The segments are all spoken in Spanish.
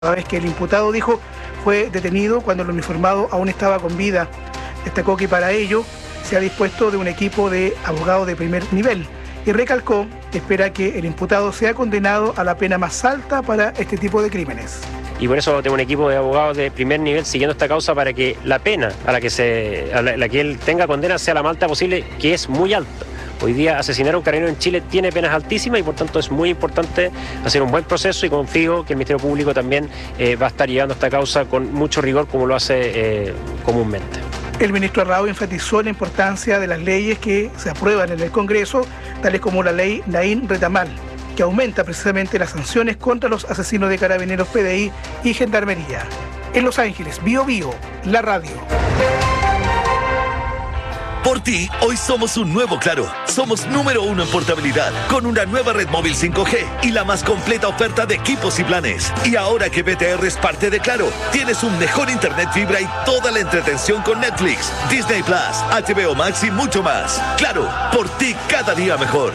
Toda vez que el imputado, dijo, fue detenido cuando el uniformado aún estaba con vida. Destacó que para ello se ha dispuesto de un equipo de abogados de primer nivel y recalcó que espera que el imputado sea condenado a la pena más alta para este tipo de crímenes. Y por eso tengo un equipo de abogados de primer nivel siguiendo esta causa para que la pena a la que él tenga condena sea la más alta posible, que es muy alta. Hoy día asesinar a un carabinero en Chile tiene penas altísimas y por tanto es muy importante hacer un buen proceso y confío que el Ministerio Público también va a estar llevando esta causa con mucho rigor como lo hace comúnmente. El ministro Arrao enfatizó la importancia de las leyes que se aprueban en el Congreso, tales como la ley Naín Retamal, que aumenta precisamente las sanciones contra los asesinos de carabineros, PDI y Gendarmería. En Los Ángeles, Bio Bio, la radio. Por ti, hoy somos un nuevo Claro. Somos número 1 en portabilidad, con una nueva red móvil 5G y la más completa oferta de equipos y planes. Y ahora que BTR es parte de Claro, tienes un mejor internet fibra y toda la entretención con Netflix, Disney Plus, HBO Max y mucho más. Claro, por ti cada día mejor.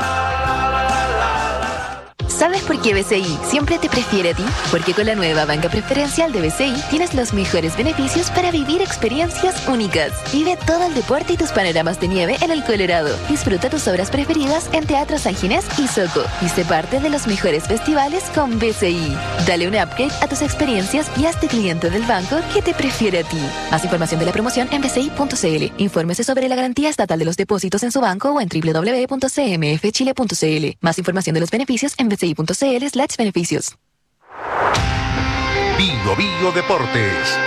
¿Sabes por qué BCI siempre te prefiere a ti? Porque con la nueva banca preferencial de BCI tienes los mejores beneficios para vivir experiencias únicas. Vive todo el deporte y tus panoramas de nieve en el Colorado. Disfruta tus obras preferidas en Teatro San Ginés y Soco. Y sé parte de los mejores festivales con BCI. Dale un upgrade a tus experiencias y hazte cliente del banco que te prefiere a ti. Más información de la promoción en bci.cl. Infórmese sobre la garantía estatal de los depósitos en su banco o en www.cmfchile.cl. Más información de los beneficios en bci.cl/beneficios. Bio Bio Deportes.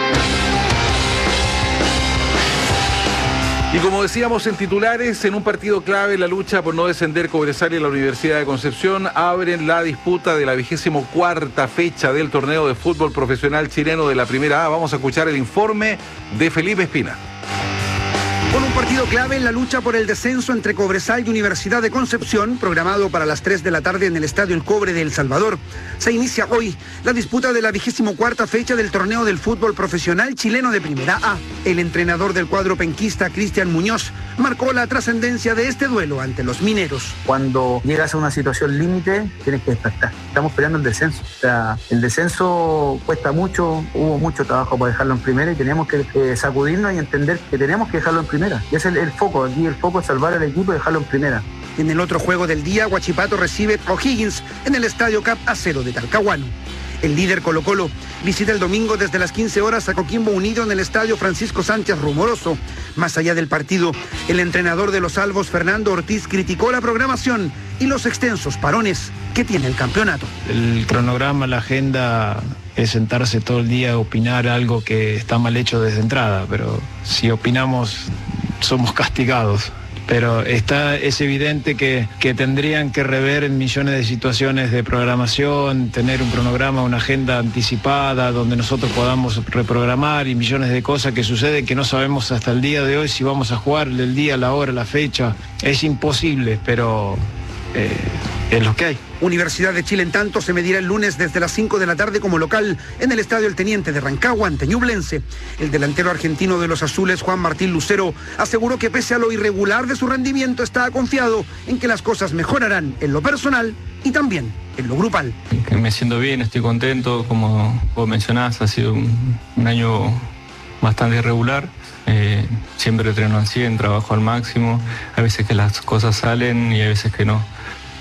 Y como decíamos en titulares, en un partido clave, la lucha por no descender, Cobresal y la Universidad de Concepción abren la disputa de la 24ª fecha del torneo de fútbol profesional chileno de la Primera A. Vamos a escuchar el informe de Felipe Espina. Con un partido clave en la lucha por el descenso entre Cobresal y Universidad de Concepción, programado para las 3 de la tarde en el Estadio El Cobre de El Salvador, se inicia hoy la disputa de la 24ª fecha del torneo del fútbol profesional chileno de Primera A. El entrenador del cuadro penquista, Cristian Muñoz, marcó la trascendencia de este duelo ante los mineros. Cuando llegas a una situación límite, tienes que despertar. Estamos peleando el descenso. O sea, el descenso cuesta mucho, hubo mucho trabajo para dejarlo en primera y tenemos que sacudirnos y entender que tenemos que dejarlo en primera. Y ese es el foco, aquí el foco es salvar al equipo y dejarlo en primera. En el otro juego del día, Huachipato recibe a O'Higgins en el Estadio Cap Acero de Talcahuano. El líder Colo-Colo visita el domingo desde las 15 horas a Coquimbo Unido en el Estadio Francisco Sánchez Rumoroso. Más allá del partido, el entrenador de los Albos, Fernando Ortiz, criticó la programación y los extensos parones que tiene el campeonato. El cronograma, la agenda es sentarse todo el día a opinar algo que está mal hecho desde entrada, pero si opinamos somos castigados. Pero es evidente que tendrían que rever en millones de situaciones de programación, tener un cronograma, una agenda anticipada donde nosotros podamos reprogramar y millones de cosas que suceden que no sabemos hasta el día de hoy si vamos a jugar el día, la hora, la fecha. Es imposible, pero es lo que hay. Universidad de Chile, en tanto, se medirá el lunes desde las 5 de la tarde como local en el Estadio El Teniente de Rancagua ante Ñublense. El delantero argentino de los azules, Juan Martín Lucero, aseguró que pese a lo irregular de su rendimiento, está confiado en que las cosas mejorarán en lo personal y también en lo grupal. Me siento bien, estoy contento, como vos mencionás, ha sido un año bastante irregular. Siempre entreno al 100, trabajo al máximo, hay veces que las cosas salen y hay veces que no.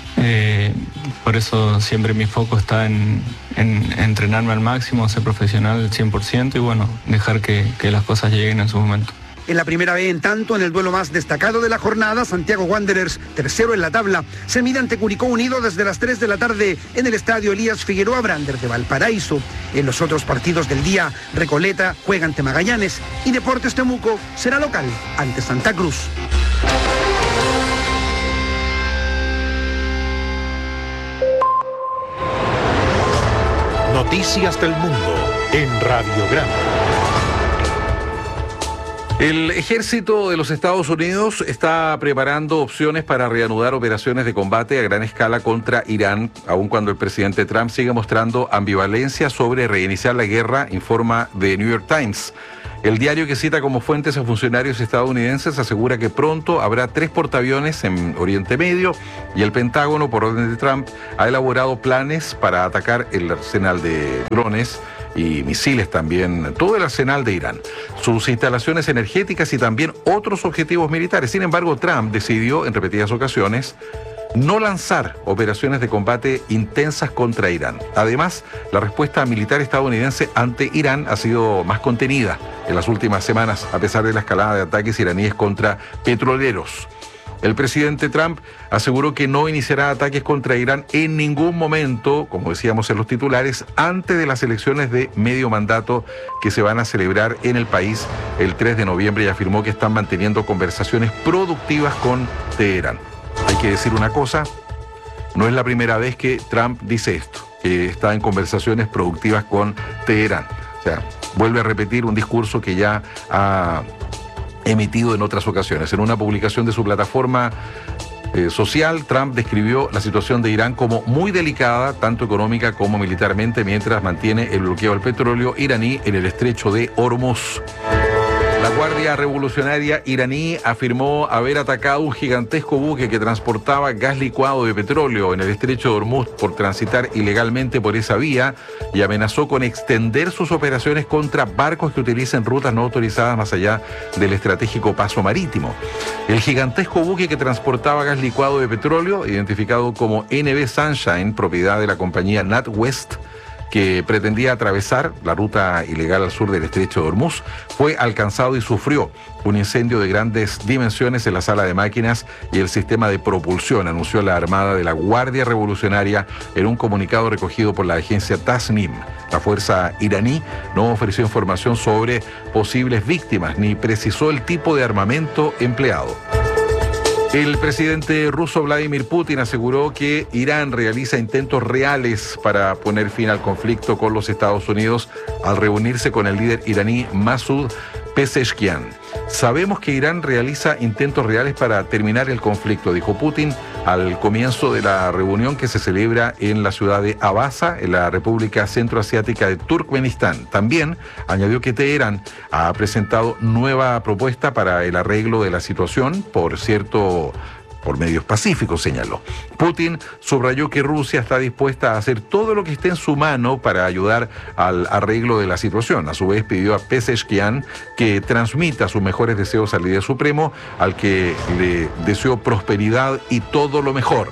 Por eso siempre mi foco está en entrenarme al máximo, ser profesional al 100% y bueno, dejar que las cosas lleguen en su momento. En la Primera B, en tanto, en el duelo más destacado de la jornada, Santiago Wanderers, tercero en la tabla, se mide ante Curicó Unido desde las 3 de la tarde en el Estadio Elías Figueroa Brander de Valparaíso. En los otros partidos del día, Recoleta juega ante Magallanes y Deportes Temuco será local ante Santa Cruz. Noticias del Mundo en Radiograma. El ejército de los Estados Unidos está preparando opciones para reanudar operaciones de combate a gran escala contra Irán, aun cuando el presidente Trump sigue mostrando ambivalencia sobre reiniciar la guerra, informa The New York Times. El diario, que cita como fuentes a funcionarios estadounidenses, asegura que pronto habrá 3 portaaviones en Oriente Medio y el Pentágono, por orden de Trump, ha elaborado planes para atacar el arsenal de drones y misiles también, todo el arsenal de Irán, sus instalaciones energéticas y también otros objetivos militares. Sin embargo, Trump decidió en repetidas ocasiones no lanzar operaciones de combate intensas contra Irán. Además, la respuesta militar estadounidense ante Irán ha sido más contenida en las últimas semanas, a pesar de la escalada de ataques iraníes contra petroleros. El presidente Trump aseguró que no iniciará ataques contra Irán en ningún momento, como decíamos en los titulares, antes de las elecciones de medio mandato que se van a celebrar en el país el 3 de noviembre, y afirmó que están manteniendo conversaciones productivas con Teherán. Hay que decir una cosa, no es la primera vez que Trump dice esto, que está en conversaciones productivas con Teherán. O sea, vuelve a repetir un discurso que ya ha emitido en otras ocasiones. En una publicación de su plataforma social, Trump describió la situación de Irán como muy delicada, tanto económica como militarmente, mientras mantiene el bloqueo al petróleo iraní en el estrecho de Hormuz. La Guardia Revolucionaria iraní afirmó haber atacado un gigantesco buque que transportaba gas licuado de petróleo en el estrecho de Hormuz por transitar ilegalmente por esa vía, y amenazó con extender sus operaciones contra barcos que utilicen rutas no autorizadas más allá del estratégico paso marítimo. El gigantesco buque que transportaba gas licuado de petróleo, identificado como NB Sunshine, propiedad de la compañía NatWest, que pretendía atravesar la ruta ilegal al sur del estrecho de Hormuz, fue alcanzado y sufrió un incendio de grandes dimensiones en la sala de máquinas y el sistema de propulsión, anunció la Armada de la Guardia Revolucionaria en un comunicado recogido por la agencia Tasnim. La fuerza iraní no ofreció información sobre posibles víctimas ni precisó el tipo de armamento empleado. El presidente ruso Vladimir Putin aseguró que Irán realiza intentos reales para poner fin al conflicto con los Estados Unidos al reunirse con el líder iraní Masoud Pezeshkian. Sabemos que Irán realiza intentos reales para terminar el conflicto, dijo Putin al comienzo de la reunión que se celebra en la ciudad de Abasa, en la República Centroasiática de Turkmenistán. También añadió que Teherán ha presentado nueva propuesta para el arreglo de la situación, por medios pacíficos, señaló. Putin subrayó que Rusia está dispuesta a hacer todo lo que esté en su mano para ayudar al arreglo de la situación. A su vez, pidió a Pezeshkian que transmita sus mejores deseos al líder supremo, al que le deseó prosperidad y todo lo mejor.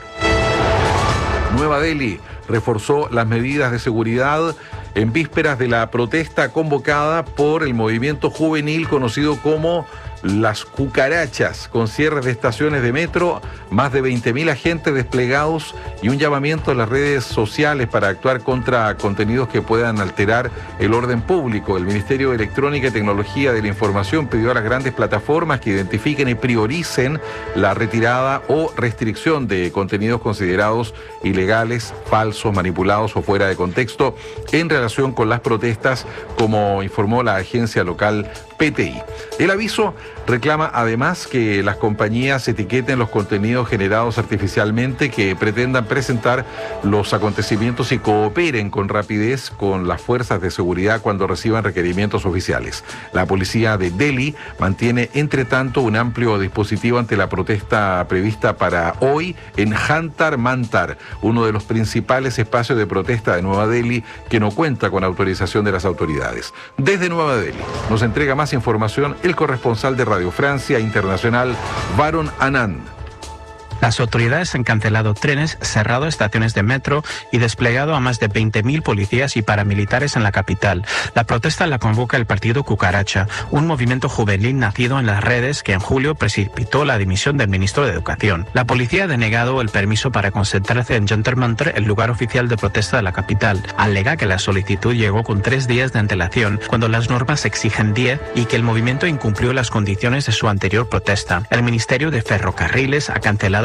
Nueva Delhi reforzó las medidas de seguridad en vísperas de la protesta convocada por el movimiento juvenil conocido como Las Cucarachas, con cierres de estaciones de metro, más de 20.000 agentes desplegados y un llamamiento en las redes sociales para actuar contra contenidos que puedan alterar el orden público. El Ministerio de Electrónica y Tecnología de la Información pidió a las grandes plataformas que identifiquen y prioricen la retirada o restricción de contenidos considerados ilegales, falsos, manipulados o fuera de contexto en relación con las protestas, como informó la agencia local PTI. El aviso reclama además que las compañías etiqueten los contenidos generados artificialmente que pretendan presentar los acontecimientos y cooperen con rapidez con las fuerzas de seguridad cuando reciban requerimientos oficiales. La policía de Delhi mantiene, entre tanto, un amplio dispositivo ante la protesta prevista para hoy en Jantar Mantar, uno de los principales espacios de protesta de Nueva Delhi que no cuenta con autorización de las autoridades. Desde Nueva Delhi nos entrega más información el corresponsal de Radio Francia Internacional, Varun Anand. Las autoridades han cancelado trenes, cerrado estaciones de metro y desplegado a más de 20.000 policías y paramilitares en la capital. La protesta la convoca el partido Cucaracha, un movimiento juvenil nacido en las redes que en julio precipitó la dimisión del ministro de Educación. La policía ha denegado el permiso para concentrarse en Jantar Mantar, el lugar oficial de protesta de la capital. Alega que la solicitud llegó con 3 días de antelación, cuando las normas exigen 10, y que el movimiento incumplió las condiciones de su anterior protesta. El Ministerio de Ferrocarriles ha cancelado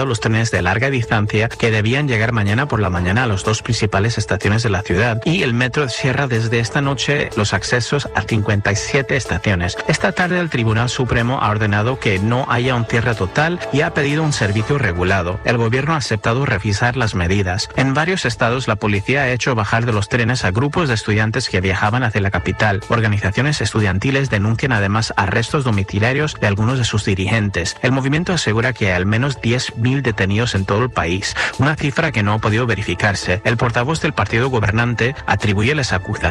cancelado los trenes de larga distancia que debían llegar mañana por la mañana a las dos principales estaciones de la ciudad, y el metro cierra desde esta noche los accesos a 57 estaciones. Esta tarde el Tribunal Supremo ha ordenado que no haya un cierre total y ha pedido un servicio regulado. El gobierno ha aceptado revisar las medidas. En varios estados la policía ha hecho bajar de los trenes a grupos de estudiantes que viajaban hacia la capital. Organizaciones estudiantiles denuncian además arrestos domiciliarios de algunos de sus dirigentes. El movimiento asegura que hay al menos 10.000 detenidos en todo el país, una cifra que no ha podido verificarse. El portavoz del partido gobernante atribuye las acusaciones